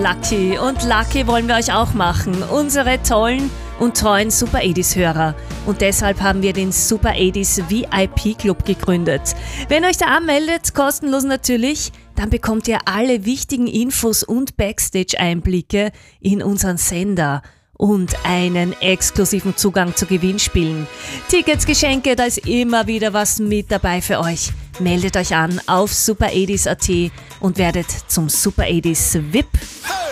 Lucky und Lucky wollen wir euch auch machen, unsere tollen und treuen Super 80s Hörer. Und deshalb haben wir den Super 80s VIP Club gegründet. Wenn ihr euch da anmeldet, kostenlos natürlich, dann bekommt ihr alle wichtigen Infos und Backstage-Einblicke in unseren Sender und einen exklusiven Zugang zu Gewinnspielen. Tickets, Geschenke, da ist immer wieder was mit dabei für euch. Meldet euch an auf super80s.at und werdet zum Super 80s VIP.